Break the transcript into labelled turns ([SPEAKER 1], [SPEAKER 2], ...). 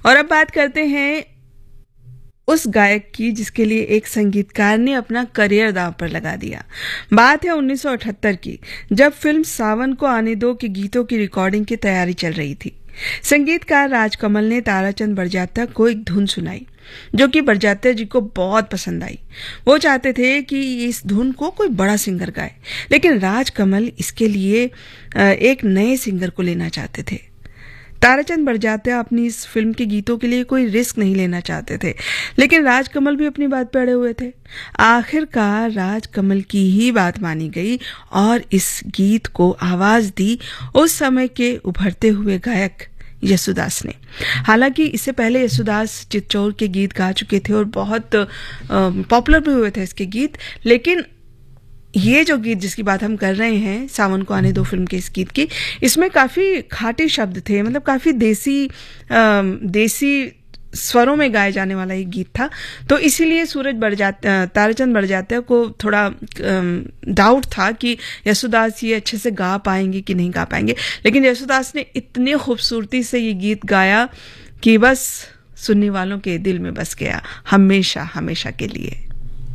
[SPEAKER 1] और अब बात करते हैं उस गायक की जिसके लिए एक संगीतकार ने अपना करियर दांव पर लगा दिया। बात है 1978 की, जब फिल्म सावन को आने दो के गीतों की रिकॉर्डिंग की तैयारी चल रही थी। संगीतकार राजकमल ने ताराचंद बड़जात्या को एक धुन सुनाई जो कि बड़जात्या जी को बहुत पसंद आई। वो चाहते थे कि इस धुन को कोई बड़ा सिंगर गाए, लेकिन राजकमल इसके लिए एक नए सिंगर को लेना चाहते थे। ताराचंद बड़जात्या अपनी इस फिल्म के गीतों के लिए कोई रिस्क नहीं लेना चाहते थे, लेकिन राजकमल भी अपनी बात पे अड़े हुए थे। आखिरकार राजकमल की ही बात मानी गई और इस गीत को आवाज दी उस समय के उभरते हुए गायक यशुदास ने। हालांकि इससे पहले यशुदास चितचौर के गीत गा चुके थे और बहुत पॉपुलर भी हुए थे इसके गीत, लेकिन ये जो गीत जिसकी बात हम कर रहे हैं, सावन को आने दो फिल्म के इस गीत की, इसमें काफी खाटे शब्द थे, मतलब काफी देसी स्वरों में गाए जाने वाला ये गीत था। तो इसीलिए ताराचंद बड़जात्या को थोड़ा डाउट था कि यशुदास ये अच्छे से गा पाएंगे कि नहीं गा पाएंगे, लेकिन यशुदास ने इतनी खूबसूरती से ये गीत गाया कि बस सुनने वालों के दिल में बस गया हमेशा हमेशा के लिए।